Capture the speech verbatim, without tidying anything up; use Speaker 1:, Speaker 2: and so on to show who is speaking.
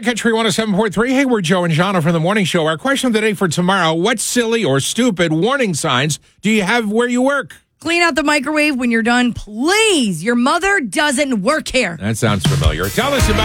Speaker 1: back, Country one oh seven point three. Hey, we're Joe and Jana from the Morning Show. Our question of the day for tomorrow, what silly or stupid warning signs do you have where you work?
Speaker 2: Clean out the microwave when you're done, please. Your mother doesn't work here.
Speaker 1: That sounds familiar. Tell us about